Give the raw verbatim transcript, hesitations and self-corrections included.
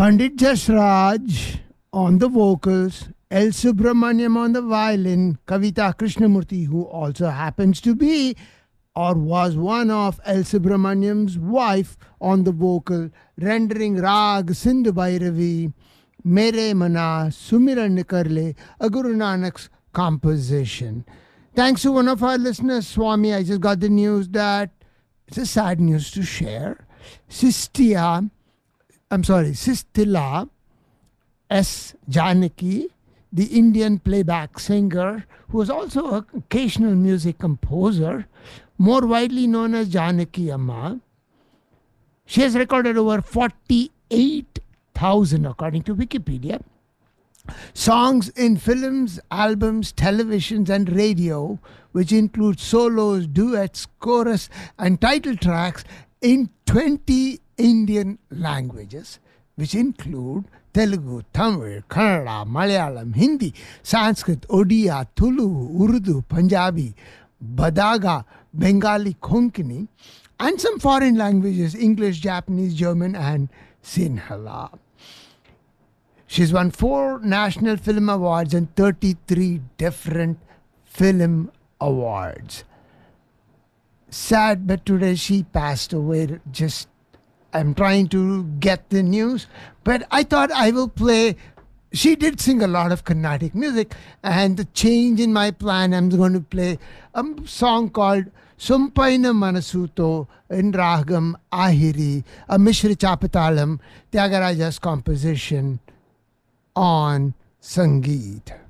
Pandit Jasraj on the vocals, L. Subramaniam on the violin, Kavita Krishnamurthy, who also happens to be or was one of L. Subramaniam's wife, on the vocal, rendering Rag Sindh Bhairavi, Mere Mana, Sumiran Nikarle, a Guru Nanak's composition. Thanks to one of our listeners, Swami, I just got the news that it's a sad news to share. Sistia, I'm sorry, Sistila S. Janaki, the Indian playback singer, who was also an occasional music composer, more widely known as Janaki Amma. She has recorded over forty-eight thousand, according to Wikipedia, songs in films, albums, televisions, and radio, which include solos, duets, chorus, and title tracks in twenty Indian languages, which include Telugu, Tamil, Kannada, Malayalam, Hindi, Sanskrit, Odia, Tulu, Urdu, Punjabi, Badaga, Bengali, Konkani, and some foreign languages, English, Japanese, German, and Sinhala. She's won four National Film Awards and thirty-three different film awards. Sad, but today she passed away. Just, I'm trying to get the news, but I thought I will play. She did sing a lot of Carnatic music, and the change in my plan, I'm going to play a song called Sumpaina Manasuto in Ragam Ahiri, a Mishra Chapatalam, Tyagaraja's composition on Sangeet.